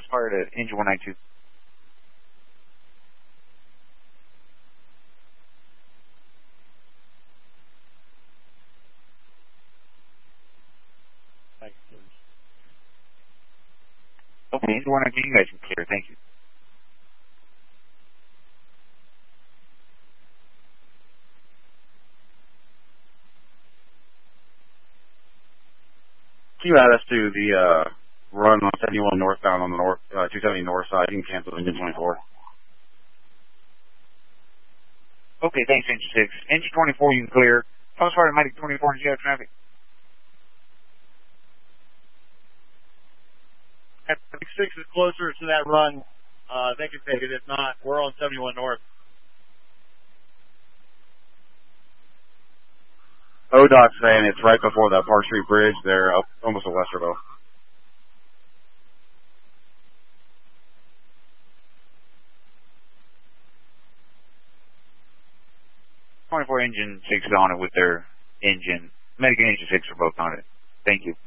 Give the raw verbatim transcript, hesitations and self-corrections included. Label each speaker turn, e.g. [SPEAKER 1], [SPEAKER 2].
[SPEAKER 1] fired at engine one ninety-two. Okay, engine one ninety-two, you guys can clear. Thank you.
[SPEAKER 2] Can you add us to the uh, run on seventy-one northbound on the north, uh, two seventy north side? You can cancel engine twenty-four.
[SPEAKER 1] Okay, thanks, engine six. Engine twenty-four, you can clear. Pulse fire Mighty twenty-four, did you have traffic?
[SPEAKER 3] If six is closer to that run, uh, they can take it. If not, we're on seventy-one north.
[SPEAKER 2] O D O T's saying it's right before the Park Street Bridge. They're up almost at Westerville.
[SPEAKER 1] twenty-four engine six is on it with their engine. Medic and engine six are both on it. Thank you.